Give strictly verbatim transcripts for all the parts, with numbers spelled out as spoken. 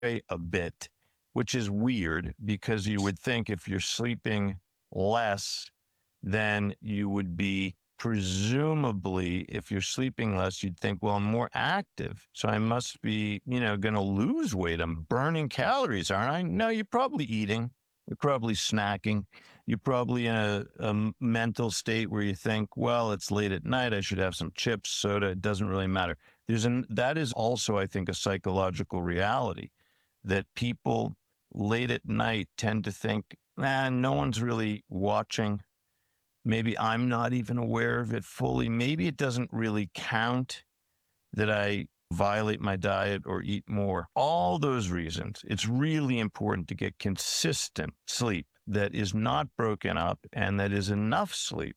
a bit, which is weird because you would think if you're sleeping less, then you would be presumably, if you're sleeping less, you'd think, well, I'm more active. So I must be, you know, going to lose weight. I'm burning calories, aren't I? No, you're probably eating. You're probably snacking. You're probably in a, a mental state where you think, well, it's late at night. I should have some chips, soda. It doesn't really matter. There's an, that is also, I think, a psychological reality that people late at night tend to think, man, no one's really watching. Maybe I'm not even aware of it fully. Maybe it doesn't really count that I violate my diet or eat more. All those reasons, it's really important to get consistent sleep that is not broken up and that is enough sleep.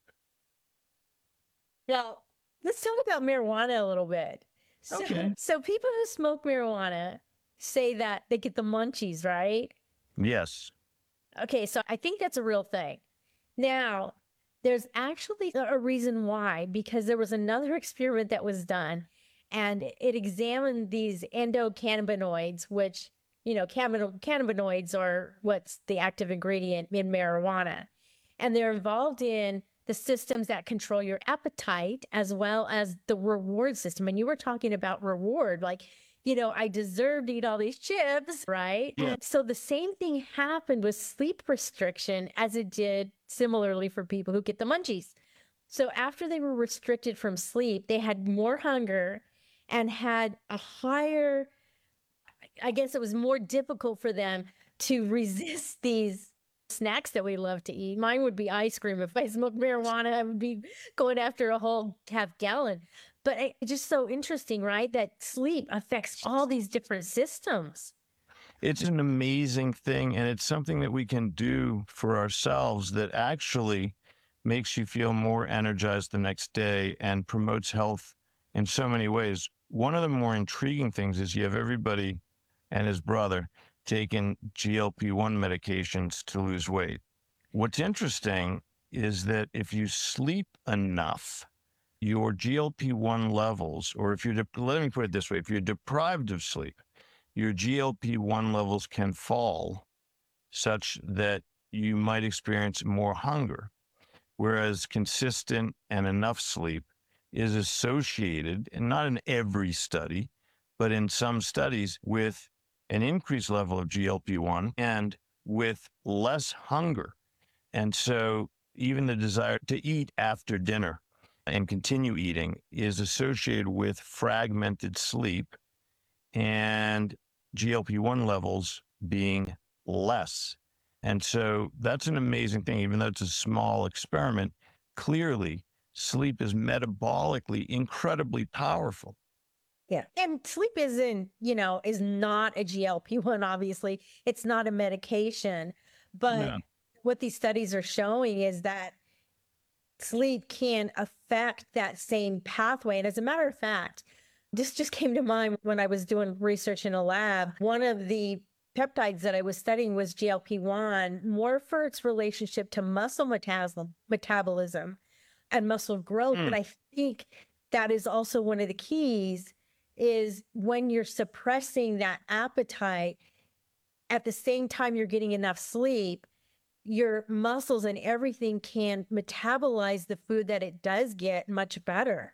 Now, let's talk about marijuana a little bit. So, Okay. so people who smoke marijuana say that they get the munchies, right? Yes. Okay, so I think that's a real thing. Now, there's actually a reason why, because there was another experiment that was done and it examined these endocannabinoids, which, you know, cannabinoids are what's the active ingredient in marijuana. And they're involved in the systems that control your appetite as well as the reward system. And you were talking about reward, like, you know, I deserve to eat all these chips, right? Yeah. So the same thing happened with sleep restriction as it did similarly for people who get the munchies. So after they were restricted from sleep, they had more hunger and had a higher, I guess it was more difficult for them to resist these snacks that we love to eat. Mine would be ice cream. If I smoked marijuana, I would be going after a whole half gallon. But it's just so interesting, right? That sleep affects all these different systems. It's an amazing thing. And it's something that we can do for ourselves that actually makes you feel more energized the next day and promotes health in so many ways. One of the more intriguing things is you have everybody and his brother taking G L P one medications to lose weight. What's interesting is that if you sleep enough, your G L P one levels, or if you're, de- let me put it this way, if you're deprived of sleep, your G L P one levels can fall such that you might experience more hunger. Whereas consistent and enough sleep is associated, and not in every study, but in some studies, with an increased level of G L P one and with less hunger. And so even the desire to eat after dinner and continue eating is associated with fragmented sleep and G L P one levels being less. And so that's an amazing thing, even though it's a small experiment. Clearly, sleep is metabolically incredibly powerful. Yeah. And sleep isn't, you know, is not a G L P one, obviously. It's not a medication. But Yeah. what these studies are showing is that sleep can affect that same pathway. And as a matter of fact, this just came to mind when I was doing research in a lab. One of the peptides that I was studying was G L P one, more for its relationship to muscle metabolism, metabolism and muscle growth. Mm. But I think that is also one of the keys is when you're suppressing that appetite, at the same time you're getting enough sleep, your muscles and everything can metabolize the food that it does get much better.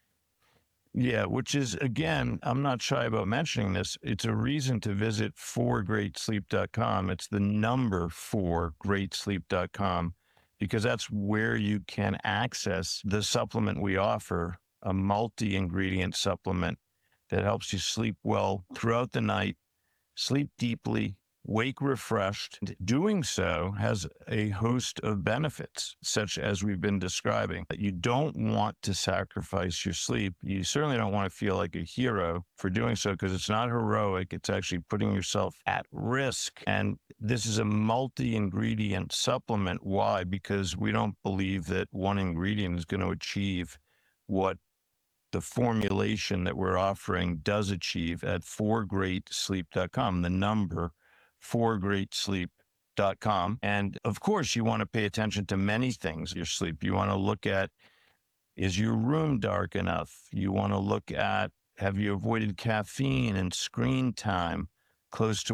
Yeah, which is, again, I'm not shy about mentioning this. It's a reason to visit for great sleep dot com. It's the number for great sleep dot com because that's where you can access the supplement we offer, a multi-ingredient supplement that helps you sleep well throughout the night, sleep deeply, wake refreshed. Doing so has a host of benefits, such as we've been describing. You don't want to sacrifice your sleep. You certainly don't want to feel like a hero for doing so because it's not heroic. It's actually putting yourself at risk. And this is a multi-ingredient supplement. Why? Because we don't believe that one ingredient is going to achieve what the formulation that we're offering does achieve at for great sleep dot com, the number for great sleep dot com. And of course, you want to pay attention to many things, your sleep. You want to look at, is your room dark enough? You want to look at, have you avoided caffeine and screen time, close to